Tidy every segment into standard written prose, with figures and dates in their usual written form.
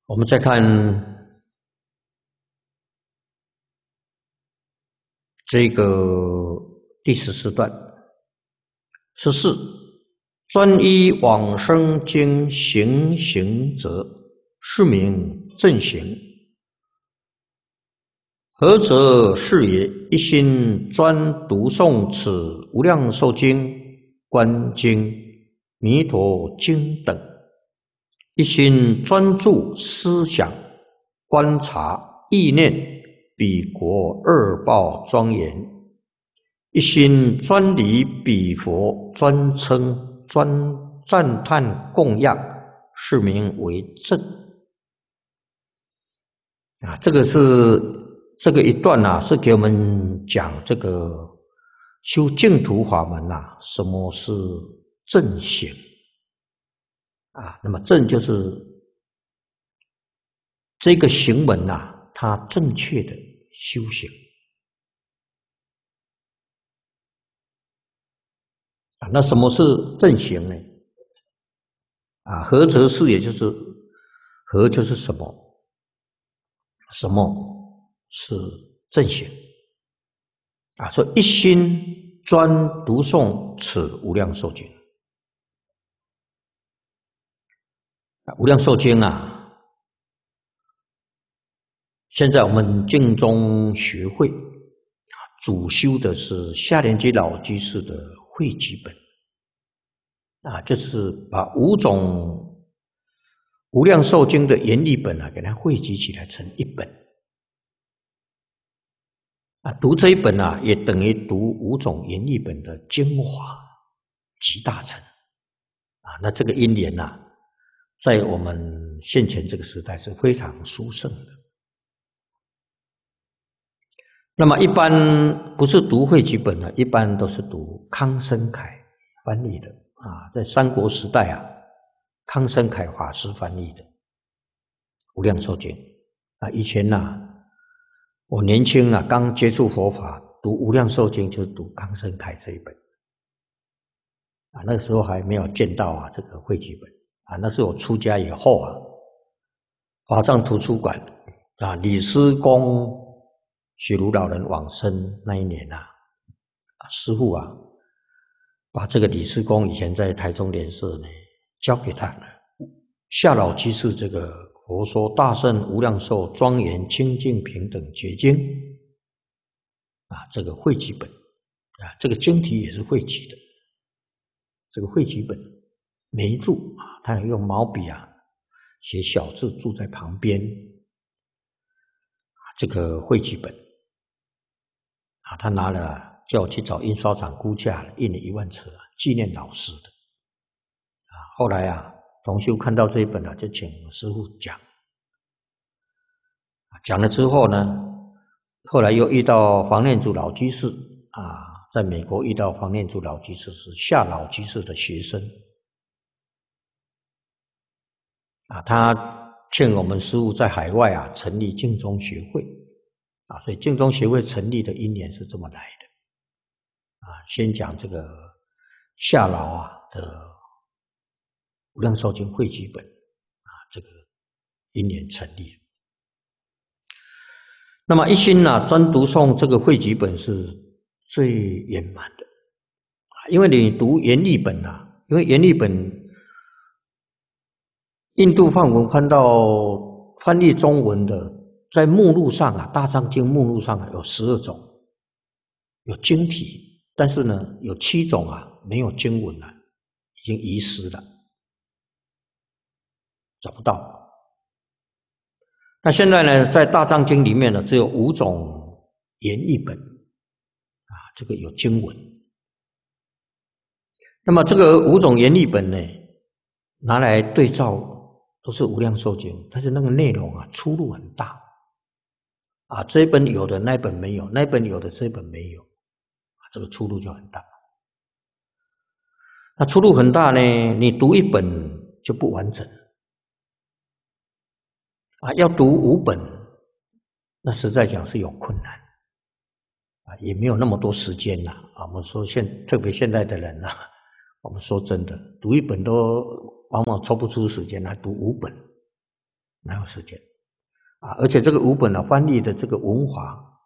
我们再看这个第14段，14专依往生经行行者，是名正行。何者是也？一心专读诵此无量寿经、观经、弥陀经等，一心专注思想、观察、意念彼国二报庄严，一心专礼彼佛，专称、专赞叹供养，是名为正。这个一段是给我们讲这个修净土法门什么是正行那么正就是这个行门它正确的修行那什么是正行呢？何则是？也就是何就是什么，什么是正行说一心专读诵此无量寿经。无量寿经现在我们净宗学会主修的是下莲居老居士的汇集本就是把5种无量寿经的原译本给它汇集起来成一本读这一本也等于读5种原译本的精华集大成那这个因缘在我们现前这个时代是非常殊胜的。那么一般不是读汇集本一般都是读康生凯翻译的在三国时代康生凯法师翻译的无量寿经以前我年轻刚接触佛法，读无量寿经就是读康生凯这一本那个时候还没有见到这个汇集本那是我出家以后华藏图书馆李师公雪如老人往生那一年师父把这个李师公以前在台中莲社交给他了，夏老居士这个佛说大圣无量寿庄严清净平等觉经这个汇集本这个经题也是汇集的，这个汇集本每一注他也用毛笔写小字注在旁边这个汇集本他拿了叫我去找印刷厂估价印了1万册纪念老师的后来同修看到这一本就请师父讲了之后呢，后来又遇到黄念祖老居士在美国遇到黄念祖老居士是夏老居士的学生他劝我们师父在海外成立净宗学会所以净宗学会成立的因缘是这么来的先讲这个夏老的无量寿经汇集本这个因缘成立。那么一心专读诵这个汇集本是最圆满的因为你读原译本因为原译本印度梵文翻译中文的，在目录上大藏经目录上有12种，有经题，但是呢有7种没有经文已经遗失了，找不到。那现在呢，在大藏经里面只有5种原译本这个有经文。那么这个5种原译本呢，拿来对照都是无量寿经，但是那个内容出入很大这一本有的那一本没有，那一本有的这一本没有这个出入就很大。那出入很大呢，你读一本就不完整要读5本，那实在讲是有困难也没有那么多时间我们说特别现在的人我们说真的，读1本都往往抽不出时间来读5本哪有时间啊？而且这个5本啊，翻译的这个文法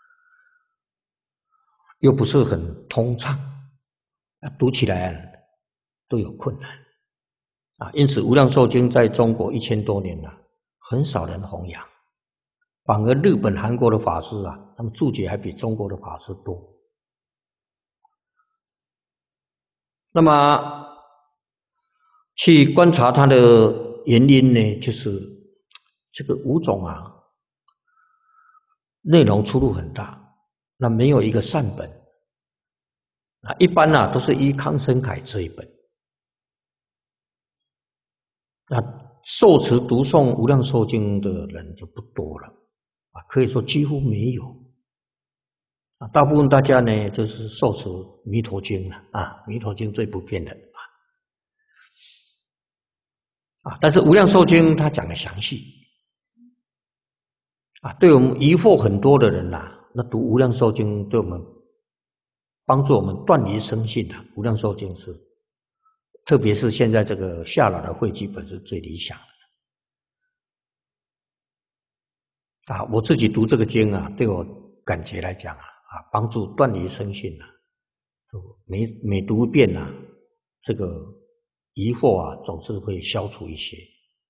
又不是很通畅，读起来都有困难啊。因此，《无量寿经》在中国1000多年了，很少人弘扬，反而日本、韩国的法师啊，他们注解还比中国的法师多。那么去观察它的原因呢，就是这个5种啊，内容出入很大，那没有一个善本啊。一般啊都是依康生凯这一本，那受持读诵《无量寿经》的人就不多了啊，可以说几乎没有啊。大部分大家呢就是受持《弥陀经》了啊，《弥陀经》最普遍的啊。但是《无量寿经》它讲的详细啊，对我们疑惑很多的人呐，那读《无量寿经》对我们帮助我们断离生信的，《无量寿经》是，特别是现在这个下老的汇集本是最理想的啊。我自己读这个经啊，对我感觉来讲啊，帮助断离生信啊，每读一遍啊，这个疑惑啊总是会消除一些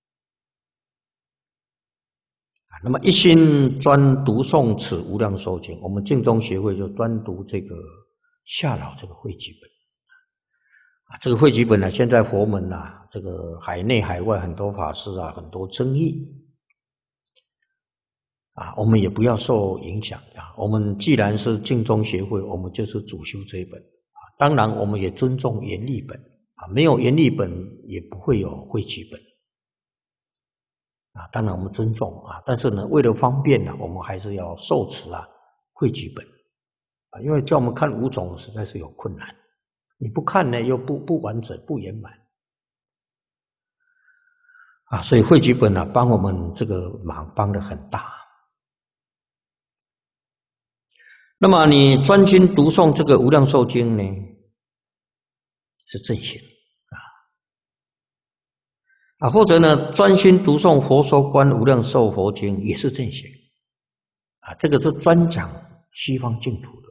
啊。那么一心专读诵此无量寿经，我们净宗协会就专读这个下老这个汇集本啊。这个汇集本呢，现在佛门啊，这个海内海外很多法师啊，很多争议啊，我们也不要受影响啊。我们既然是净宗协会，我们就是主修这一本啊。当然，我们也尊重原译本啊，没有原译本也不会有汇集本啊。当然我们尊重啊，但是呢，为了方便呢，我们还是要受持啊汇集本啊，因为叫我们看5种实在是有困难，你不看呢又不完整不圆满啊，所以汇集本呢帮我们这个忙帮得很大。那么你专心读诵这个《无量寿经》呢，是正行啊，或者呢专心读诵《佛说观无量寿佛经》也是正行啊，这个是专讲西方净土的。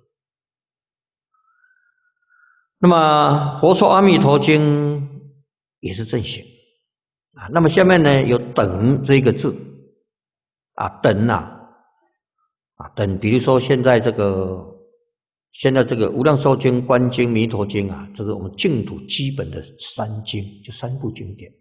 那么《佛说阿弥陀经》也是正行啊。那么下面呢有等这个字啊，等等，比如说现在这个《无量寿经》《观经》《弥陀经》啊，这是我们净土基本的3经，就3部经典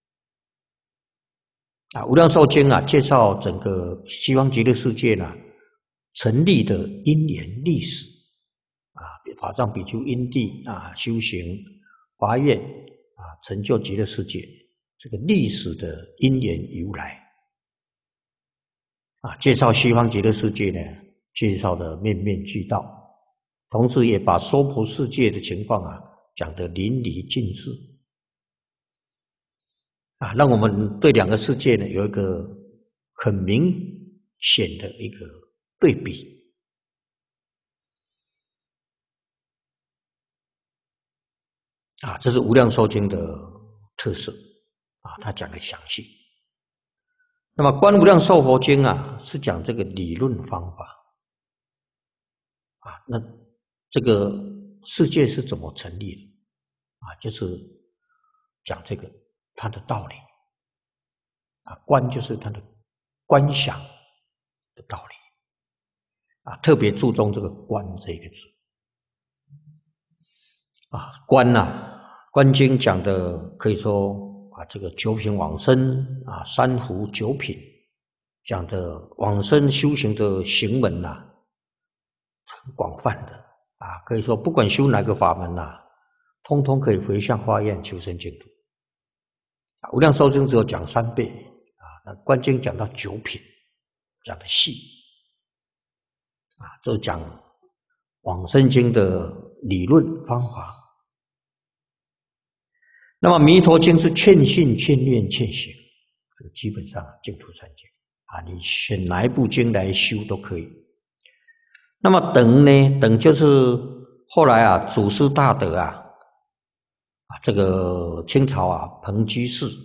啊。《无量寿经》啊，介绍整个西方极乐世界呢成立的因缘历史啊，法藏比丘因地啊修行发愿啊，成就极乐世界这个历史的因缘由来啊，介绍西方极乐世界呢，介绍的面面俱到，同时也把娑婆世界的情况啊讲得淋漓尽致啊，让我们对2个世界呢有一个很明显的一个对比啊，这是《无量寿经》的特色啊，它讲得详细。那么《观无量寿佛经》啊，是讲这个理论方法啊，那这个世界是怎么成立的啊？就是讲这个它的道理啊，观就是它的观想的道理啊，特别注重这个观这个字啊。观观经讲的可以说啊，这个九品往生啊，三福九品讲的往生修行的行门很广泛的啊，可以说不管修哪个法门通通可以回向发愿求生净土啊。无量寿经只有讲3倍啊，那观经讲到9品，讲的细啊，这讲往生经的理论方法。那么弥陀经是劝信、劝念、劝行，这个基本上净土三经啊，你选哪一部经来修都可以。那么等呢？等就是后来祖师大德这个清朝彭居士